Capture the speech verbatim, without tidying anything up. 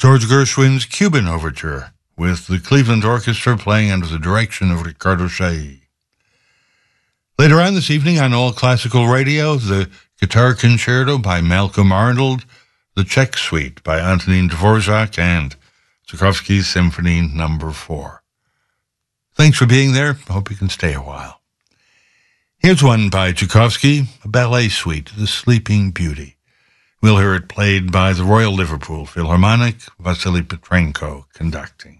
George Gershwin's Cuban Overture, with the Cleveland Orchestra playing under the direction of Ricardo Chailly. Later on this evening on All Classical Radio, the Guitar Concerto by Malcolm Arnold, the Czech Suite by Antonín Dvorak, and Tchaikovsky's Symphony Number four. Thanks for being there. Hope you can stay a while. Here's one by Tchaikovsky, a ballet suite, The Sleeping Beauty. We'll hear it played by the Royal Liverpool Philharmonic, Vasily Petrenko conducting.